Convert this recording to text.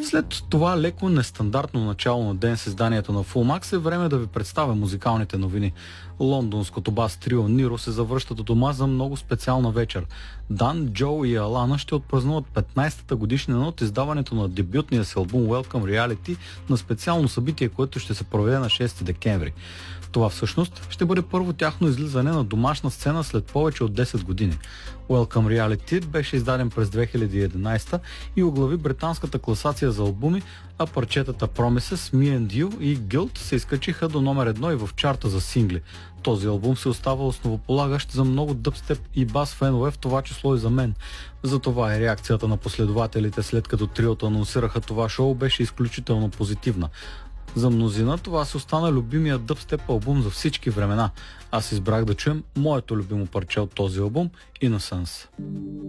След това леко нестандартно начало на ден с изданието на Full Max е време да ви представя музикалните новини. Лондонското бас трио Ниро се завръщат у дома за много специална вечер. Дан, Джо и Алана ще отпразнуват 15-та годишнина от издаването на дебютния си албум Welcome Reality на специално събитие, което ще се проведе на 6 декември. Това всъщност ще бъде първо тяхно излизане на домашна сцена след повече от 10 години. Welcome Reality беше издаден през 2011 и оглави британската класация за албуми, а парчетата Promises, Me and You и Guilt се изкачиха до номер 1 и в чарта за сингли. Този албум се остава основополагащ за много дъбстеп и бас фенове, в това число и за мен. Затова и реакцията на последователите, след като триото анонсираха това шоу, беше изключително позитивна. За мнозина това се остана любимия дъбстеп албум за всички времена. Аз избрах да чуем моето любимо парче от този албум, Innocence.